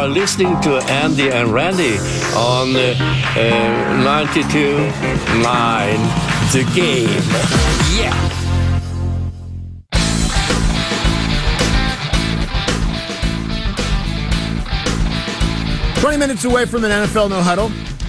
are listening to Andy and Randy on 92.9 The Game. Yeah. Minutes away from an NFL No Huddle.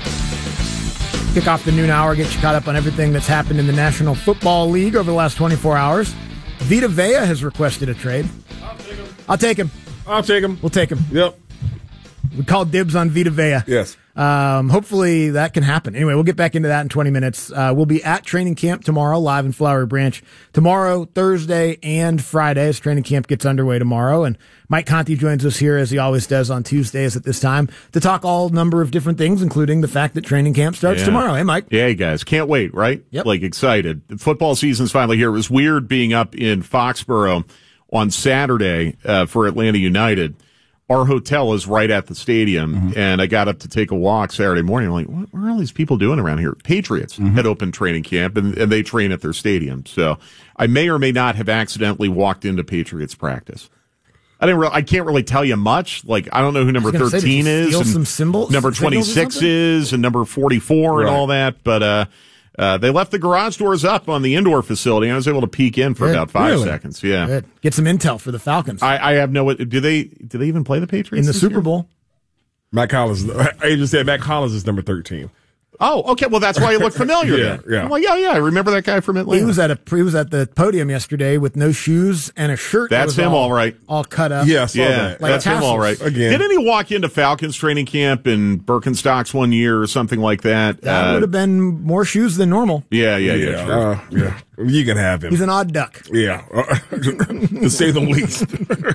Kick off the noon hour, get you caught up on everything that's happened in the National Football League over the last 24 hours. Vita Vea has requested a trade. I'll take him. I'll take him. We'll take him. Yep. We call dibs on Vita Vea. Yes. Hopefully that can happen. Anyway, we'll get back into that in 20 minutes. We'll be at training camp tomorrow, live in Flowery Branch. Tomorrow, Thursday, and Friday as training camp gets underway tomorrow. And Mike Conti joins us here, as he always does on Tuesdays at this time, to talk all number of different things, including the fact that training camp starts tomorrow. Hey, Mike. Yeah, guys. Can't wait, right? Yep. Like, excited. The football season's finally here. It was weird being up in Foxborough on Saturday for Atlanta United. Our hotel is right at the stadium, and I got up to take a walk Saturday morning. I'm like, what are all these people doing around here? Patriots had opened training camp, and they train at their stadium. So I may or may not have accidentally walked into Patriots practice. I can't really tell you much. Like, I don't know who number 13 is, steal and some symbols, number 26 is, and number 44 and all that. But they left the garage doors up on the indoor facility, and I was able to peek in for about 5 seconds. Yeah, Good. Get some intel for the Falcons. I have no. Do they even play the Patriots in the Super Bowl? Matt Collins. I just said Matt Collins is number 13. Oh, okay. Well, that's why you look familiar. Yeah. I'm like, yeah. I remember that guy from Atlanta. He was at the podium yesterday with no shoes and a shirt. That's him, all right. All cut up. Yeah, I saw that. Like that's tassels. him, all right. Again. Didn't he walk into Falcons training camp in Birkenstocks one year or something like that? That would have been more shoes than normal. Yeah. Sure. Yeah. You can have him. He's an odd duck. Yeah, to say the least.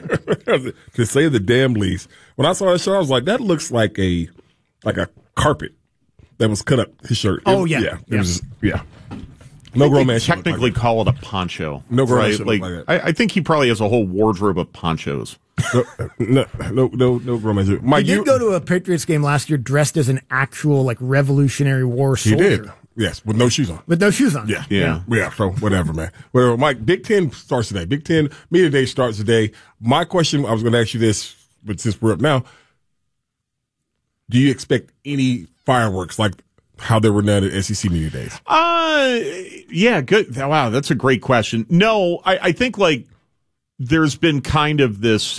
To say the damn least. When I saw that shirt, I was like, that looks like a carpet that was cut up his shirt. Oh, yeah. Yeah. It was just, no grown man should technically look like call it a poncho. No grown man should like, look like that. I think he probably has a whole wardrobe of ponchos. No grown man should. Mike, He did go to a Patriots game last year dressed as an actual Revolutionary War soldier. He did. Yes, with no shoes on. With no shoes on. Yeah. So whatever, man. Well, Mike, Big Ten starts today. Big Ten Media Day starts today. My question, I was going to ask you this, but since we're up now, do you expect any fireworks like how they were done at SEC Media Days? Yeah, good. Wow, that's a great question. No, I think there's been kind of this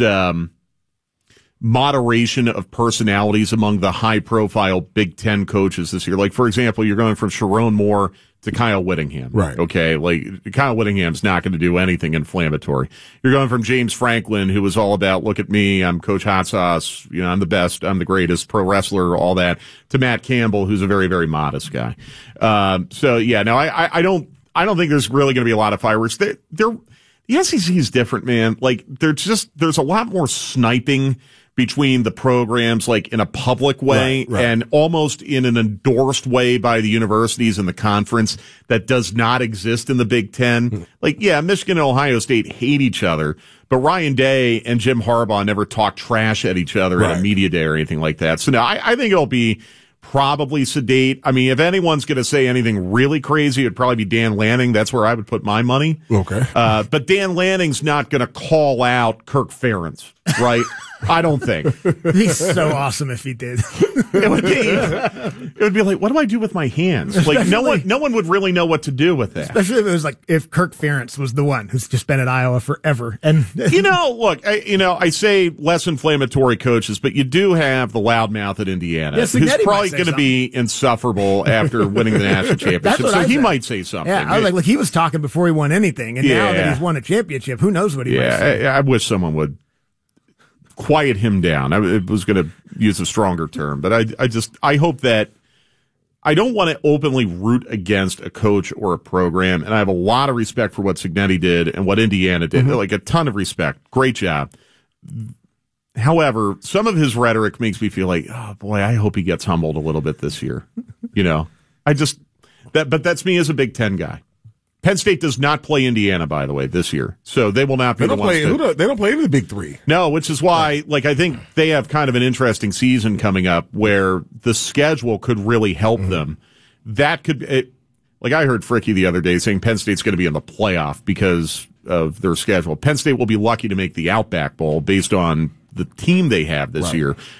moderation of personalities among the high-profile Big Ten coaches this year. Like, for example, you're going from Sharon Moore to Kyle Whittingham. Right. Okay. Like, Kyle Whittingham's not going to do anything inflammatory. You're going from James Franklin, who was all about, look at me, I'm Coach Hot Sauce, I'm the best, I'm the greatest pro wrestler, all that, to Matt Campbell, who's a very, very modest guy. I don't think there's really going to be a lot of fireworks. The SEC is different, man. Like, there's a lot more sniping between the programs, like in a public way right. and almost in an endorsed way by the universities and the conference that does not exist in the Big Ten. Like, yeah, Michigan and Ohio State hate each other, but Ryan Day and Jim Harbaugh never talk trash at each other at a media day or anything like that. So no, I think it'll be probably sedate. I mean, if anyone's going to say anything really crazy, it'd probably be Dan Lanning. That's where I would put my money. Okay. But Dan Lanning's not going to call out Kirk Ferentz, right? I don't think. He's so awesome if he did. It would be like, what do I do with my hands? Like, no one would really know what to do with that. Especially if it was if Kirk Ferentz was the one who's just been at Iowa forever. And look, I say less inflammatory coaches, but you do have the loudmouth at Indiana, yeah, who's probably going to be insufferable after winning the national championship. So he might say something. Yeah, I was like, he was talking before he won anything, and now that he's won a championship, who knows what he might say. I wish someone would quiet him down. I was going to use a stronger term, but I hope that I don't want to openly root against a coach or a program, and I have a lot of respect for what Cignetti did and what Indiana did. Like, a ton of respect. Great job. However, some of his rhetoric makes me feel like, oh boy, I hope he gets humbled a little bit this year. But that's me as a Big Ten guy. Penn State does not play Indiana, by the way, this year. So they will not be the ones they don't play in the Big Three. No, which is why, I think they have kind of an interesting season coming up where the schedule could really help them. That could, I heard Fricky the other day saying Penn State's going to be in the playoff because of their schedule. Penn State will be lucky to make the Outback Bowl based on the team they have this year.